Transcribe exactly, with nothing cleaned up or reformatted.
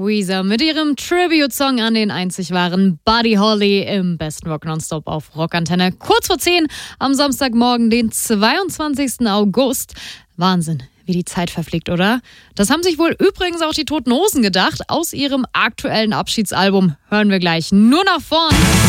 Weezer mit ihrem Tribute-Song an den einzig wahren Buddy Holly im besten Rock Nonstop auf Rockantenne. Kurz vor zehn am Samstagmorgen, den zweiundzwanzigsten August. Wahnsinn, wie die Zeit verfliegt, oder? Das haben sich wohl übrigens auch die Toten Hosen gedacht. Aus ihrem aktuellen Abschiedsalbum hören wir gleich nur nach vorn.